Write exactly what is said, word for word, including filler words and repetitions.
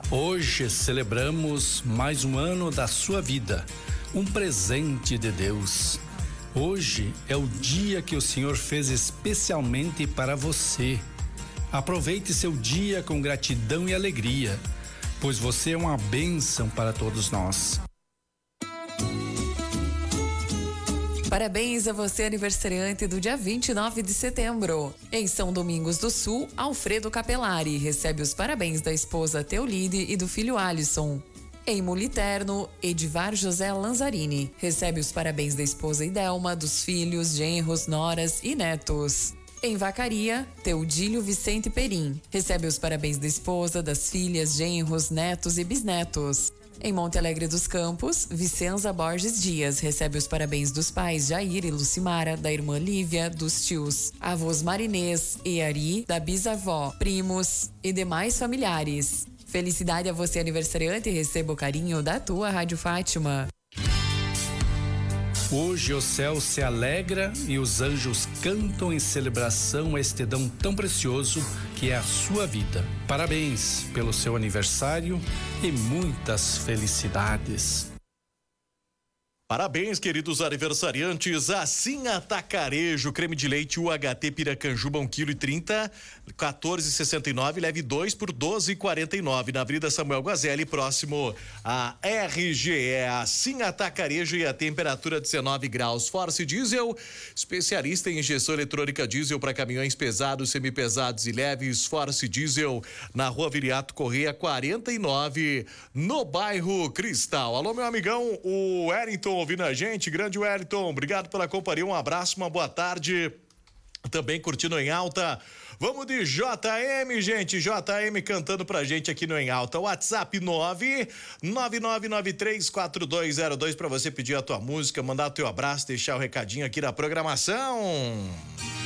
Hoje celebramos mais um ano da sua vida, um presente de Deus. Hoje é o dia que o Senhor fez especialmente para você. Aproveite seu dia com gratidão e alegria, pois você é uma bênção para todos nós. Parabéns a você, aniversariante do dia vinte e nove de setembro. Em São Domingos do Sul, Alfredo Capelari recebe os parabéns da esposa Teolide e do filho Alisson. Em Muliterno, Edivar José Lanzarini recebe os parabéns da esposa Idelma, dos filhos, genros, noras e netos. Em Vacaria, Teodílio Vicente Perim recebe os parabéns da esposa, das filhas, genros, netos e bisnetos. Em Monte Alegre dos Campos, Vicenza Borges Dias recebe os parabéns dos pais Jair e Lucimara, da irmã Lívia, dos tios avós Marinês e Ari, da bisavó, primos e demais familiares. Felicidade a você, aniversariante, e receba o carinho da tua Rádio Fátima. Hoje o céu se alegra e os anjos cantam em celebração a este dom tão precioso que é a sua vida. Parabéns pelo seu aniversário e muitas felicidades. Parabéns, queridos aniversariantes. Assim Atacarejo, creme de leite U H T Piracanjuba, um quilo e trinta, quatorze e sessenta e nove, leve dois por doze e quarenta e nove, na Avenida Samuel Guazelli, próximo a R G E. Assim Atacarejo e a temperatura dezenove graus. Force Diesel, especialista em injeção eletrônica diesel para caminhões pesados, semipesados e leves. Force Diesel, na Rua Viriato Correia, quarenta e nove, no bairro Cristal. Alô, meu amigão, o Wellington ouvindo a gente, grande Wellington, obrigado pela companhia, um abraço, uma boa tarde, também curtindo Em Alta. Vamos de J M, gente, J M cantando pra gente aqui no Em Alta. WhatsApp nove nove nove nove três quatro dois zero dois pra você pedir a tua música, mandar o teu abraço, deixar o recadinho aqui da programação.